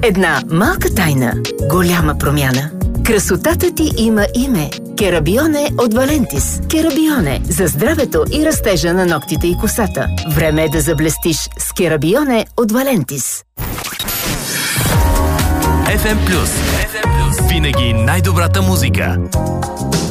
Една малка тайна, голяма промяна. Красотата ти има име. Керабионе от Валентис. Керабионе за здравето и растежа на ногтите и косата. Време е да заблестиш с Керабионе от Валентис. FM+. Винаги най-добрата музика.